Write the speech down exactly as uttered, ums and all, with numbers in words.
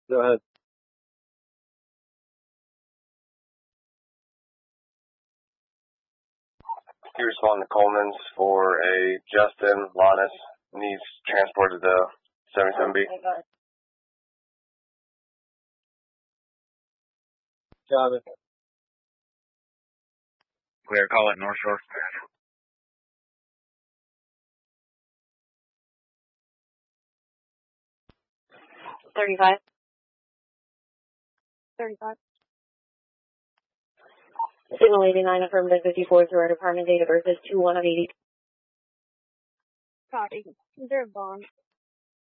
Go ahead. You respond to Coleman's for a Justin Lannis needs transported to seventy-seven B. Got it. Clear, call it North Shore. thirty-five. thirty-five. Signal eighty-nine, affirmative fifty-four, through our department, date of birth is two one of eighty. Copy. Is there a bond?